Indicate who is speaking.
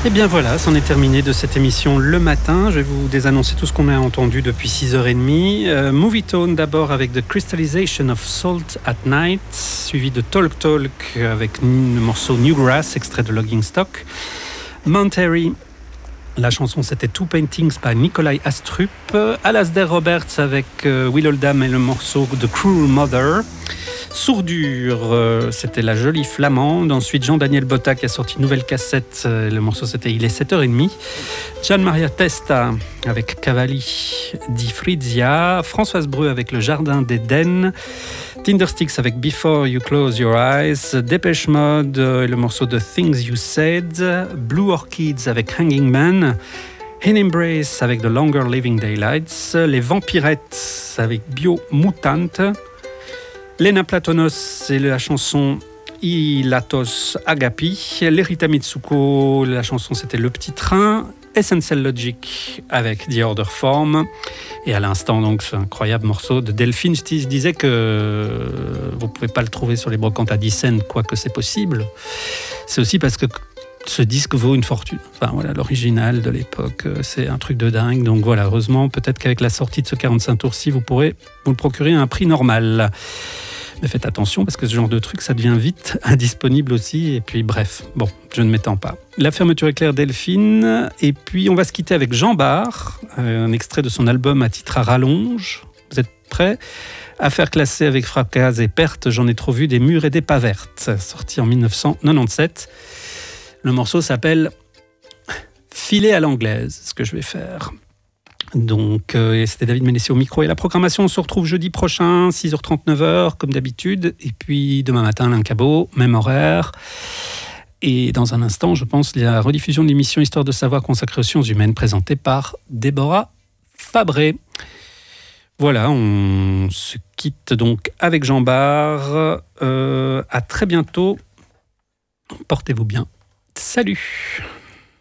Speaker 1: Et bien voilà, c'en est terminé de cette émission le matin. Je vais vous désannoncer tout ce qu'on a entendu depuis 6h30. Movie Tone d'abord avec The Crystallization of Salt at Night, suivi de Talk Talk avec le morceau Newgrass, extrait de Logging Stock. Mount Airy, la chanson c'était Two Paintings by Nikolai Astrup. Alasdair Roberts avec Will Oldham et le morceau The Cruel Mother. Sourdure, c'était La Jolie Flamande. Ensuite, Jean-Daniel Botta qui a sorti une nouvelle cassette. Le morceau, c'était Il est 7h30. Gian Maria Testa avec Cavalli di Frizia. Françoise Breu avec Le Jardin d'Éden. Tindersticks avec Before You Close Your Eyes. Dépêche Mode et le morceau The Things You Said. Blue Orchids avec Hanging Man. In Embrace avec The Longer Living Daylights. Les Vampirettes avec Bio Mutante. Lena Platonos et la chanson Ilatos Agapi. Lerita Mitsuko, la chanson c'était Le Petit Train. Essential Logic avec The Order Form. Et à l'instant, donc, ce incroyable morceau de Delphine. Je disais que vous ne pouvez pas le trouver sur les brocantes à 10 cents, quoique c'est possible. C'est aussi parce que ce disque vaut une fortune. Enfin voilà, l'original de l'époque, c'est un truc de dingue. Donc voilà, heureusement, peut-être qu'avec la sortie de ce 45 tours-ci, vous pourrez vous le procurer à un prix normal. Mais faites attention parce que ce genre de truc, ça devient vite indisponible aussi. Et puis bref, bon, je ne m'étends pas. La fermeture éclair Delphine. Et puis on va se quitter avec Jean Bart, un extrait de son album à titre à rallonge. Vous êtes prêts ? Affaire classée avec fracas et perte, j'en ai trop vu des murs et des pas vertes. Sorti en 1997. Le morceau s'appelle Filet à l'anglaise, ce que je vais faire. Donc, c'était David Ménessier au micro et la programmation. On se retrouve jeudi prochain, 6h30, 9h, comme d'habitude. Et puis, demain matin, Alain Cabot, même horaire. Et dans un instant, je pense, la rediffusion de l'émission Histoire de savoir consacrée aux sciences humaines, présentée par Déborah Fabré. Voilà, on se quitte donc avec Jean Bart. À très bientôt. Portez-vous bien. Salut!